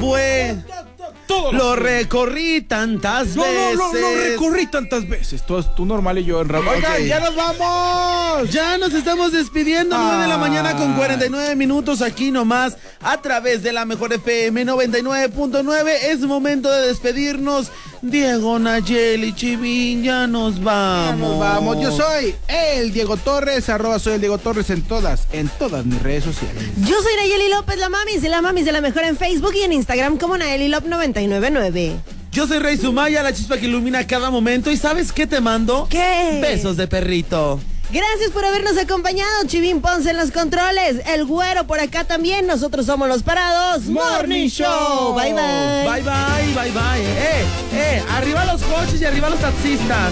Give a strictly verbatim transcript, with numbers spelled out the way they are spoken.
fue. Todo lo recorrí tantas no, veces. No, no, no, no recorrí tantas veces. Tú, tú normal y yo en radio. Oigan, okay. ya nos vamos. Ya nos estamos despidiendo. Ah. nueve de la mañana con cuarenta y nueve minutos aquí nomás a través de la Mejor F M noventa y nueve punto nueve. Es momento de despedirnos. Diego, Nayeli, Chivín, ya nos vamos. Ya nos vamos. Yo soy el Diego Torres, arroba soy el Diego Torres en todas, en todas mis redes sociales. Yo soy Nayeli López, la mamis, y la mamis de la Mejor en Facebook y en Instagram como Nayeli Lop noventa y nueve nueve. Yo soy Rey Sumaya, la chispa que ilumina cada momento. ¿Y sabes qué te mando? ¿Qué? Besos de perrito. Gracias por habernos acompañado, Chivín Ponce en los controles, el Güero por acá también. Nosotros somos los Parados Morning Show. Bye, bye. Bye, bye, bye, bye. Eh, eh, arriba los coches y arriba los taxistas.